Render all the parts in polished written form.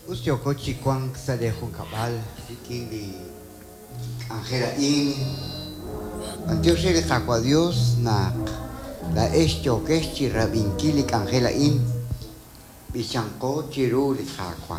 Usted coche cuán se dejó un cabal, que Ángela in, Dios se le cacó a Dios na la esto que es chirrabinkili Ángela in, bichanco chiru le cacó.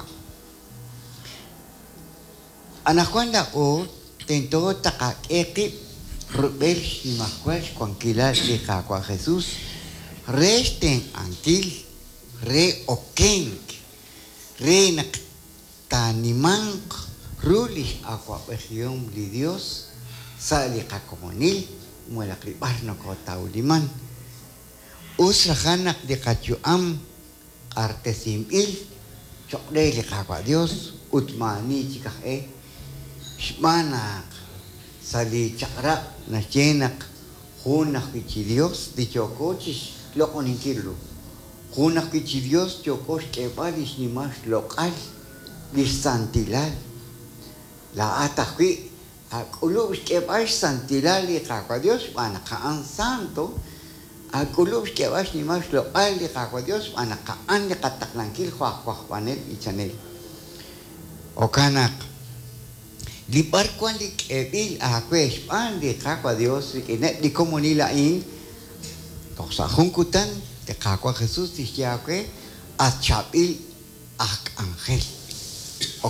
Anacuanda o tentó taca equi rubel si mascuas cuanquilar le cacó a Jesús, resten antil, re okenk. Reina taniman rulis aqua región de Dios sale cacomonil muela cliparno cotauliman usrahanak de cachuam artesimil chokle le cagua Dios utmani chikae shmanak sali chakra nachenak hunak kichi Dios dicho cochis lo coninquirlo Junas que Dios chocos que valis ni más local, ni santilal. La ataque a colubs que vais santilal y caco Dios van a caer santo, a colubs que vais ni más local y caco Dios van a caer de cataclanquil juajuanel y chanel. O canak. Lipar cuan li kebil a cues pan de caco Dios que net di comunila in, cosa juncutan. De caco a Jesús dice que a chabil ak ángel o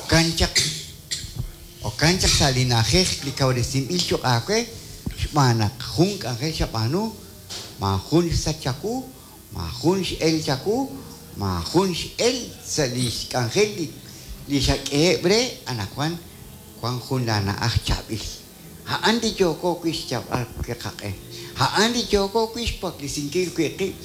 cancha salinaje li cauresim il cho que mana jun ángel chapanu ma jun sachaku ma jun el chaku ma jun el salis ángel li sakebre anakuan kuan jun lana ak chabil ha andi joko quis chapal que kake ha andi joko quis pak li singkil que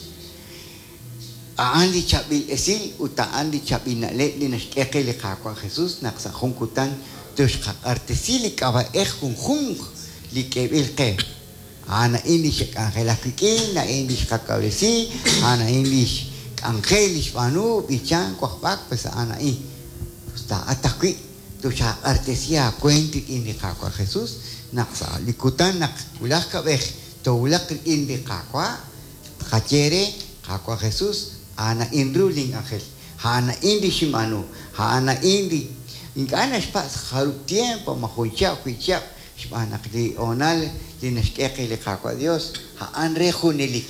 Andi chabil esil uta andi chabina le dinas ekele kakwa Jesús naksa junkutan tus artesili kaba jung li kebil ke ana indish angela kiki na indish kakawesi ana indish angelish panu bichan kwak pesa ana I sta atakwi tu cha artesia cuenti indi kakwa Jesús naksa likutan nak ulah kabeh to ulah indi kakwa kachere kakwa Jesús Ana indruling ángel, Ana indi shimanu, Ana indi, ingana spas haru tiempo mahuicha kuicha, shpana kli onal dinashkeke le kakwa Dios, Haan rejunilik,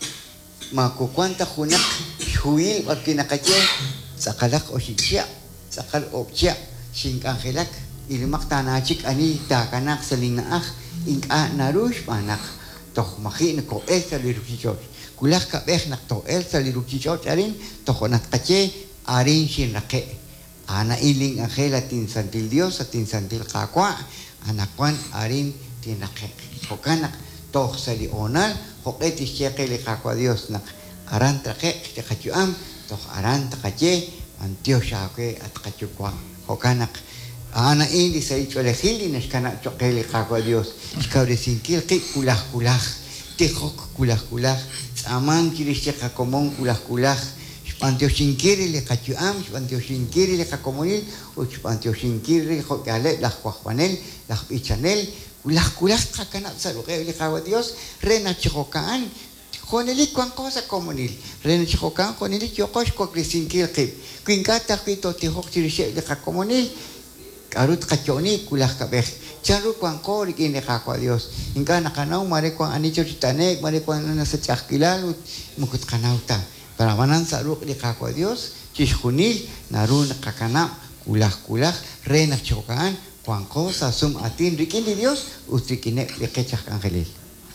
maku kwanta hunak huil wakinakache, sakalak oshicha, sakal okcha, shink angelak, ilmak tanachik ani takanak salinaach, inka narush panak, toh mahin ko esa lirukichot. Kulah kabeh nak to el salirukichot arin tohonat kache arin shinake ana iling angela tin santil Dios atin santil kakwa anakwan arin tinake hokanak toh sali onal hoketi cheke le kakwa Dios nak aran trake te kachuam toh aran takache antio shake at kachukwa hokanak ana indi sai chole hili neskana choke le kakwa Dios iskaure sinkil ki kulah tehok kulah aman kiriste kakomon kulah spantio sinkiri le kachuam spantio sinkiri le kakomonil o spantio sinkiri hokale la juanel la pichanel kulah kakana saluke le kawa Dios rena chihokan koneli kwan cosa komonil rena chihokan koneli chokos ko sinkir kip kinkata kito tehok kiriste le kakomonil karut kachoni kulah kabeh Charu kwan kori kini kakwa Dios. Inka nakanau mare kwan anicho chitanek mare kwan nasa chakilal mukut kanau ta. Para manan saruk di kakwa Dios chishkunil naru nakakana kulah rena chokaan kwan ko sa sum atin rikin di Dios utrikine lekechak angelil.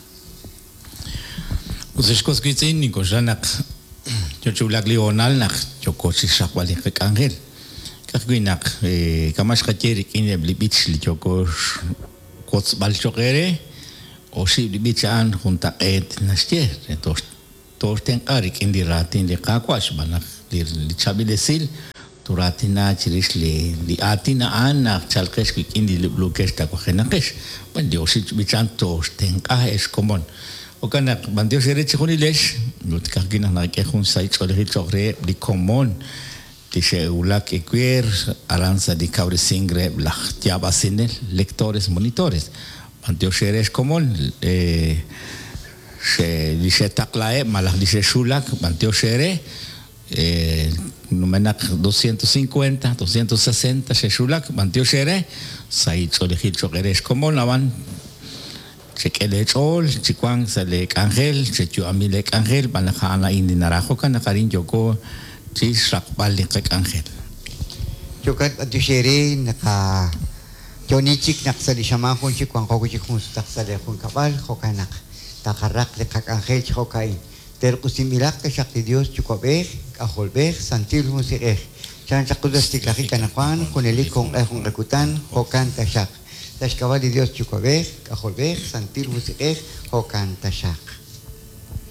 Usishkos kitsin niko janak chochulak lional nak chokosi shakwali kek angel. Kakwinak kamash kacheri kine blibich lichokos kots balchokere o si blibichan junta et nasche tos ten arik indi ratin de kakwash banak li chabilesil turatina chirish li atina anak chalkesh indi blokesh ta kohenakesh bandio si bichan tos ten es common o kanak bandio sere chonilesh not kakina na ke hun sai chole chokre li common Dice ulak equer aranza di caure singre lach tiabasinel lectores monitores antio sheres común se dice taklae malach dice shulak antio shere menak 250, 260, Sheshulak, Mantio Shere, Saich Olejil Chokeres, como Navan, Chekelech Ol, Chiquan, Selek Angel, Chechu Amilek Angel, Banajana Indinarajo, Canakarin Yoko, Chishak Balek Angel. Chokat at Shere, naka Jonichik Naksalishaman, Chiquan Hokuchikun, Taksalekun Kabal, Hokanak, Takarak, the Kakangel, Hokai. Terkusimilak ka siya ki Diyos, chukabek, aholbek, santil musirek. Siya sa kudas tiklaki kanakwan, kunelik kong ehong rakutan, hokan tasyak. Tas kawali Diyos, chukabek, aholbek, santil musirek, hokan tasyak.